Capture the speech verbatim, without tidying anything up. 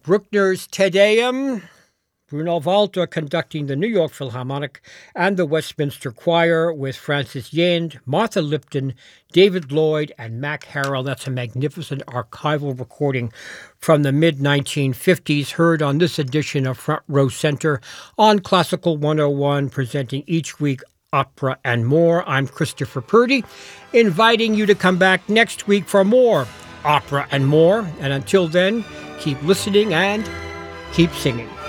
Bruckner's Te Deum, Bruno Walter conducting the New York Philharmonic and the Westminster Choir with Francis Yend, Martha Lipton, David Lloyd, and Mac Harrell. That's a magnificent archival recording from the mid nineteen fifties, heard on this edition of Front Row Center on Classical one oh one, presenting each week opera and more. I'm Christopher Purdy, inviting you to come back next week for more opera and more. And until then, keep listening and keep singing.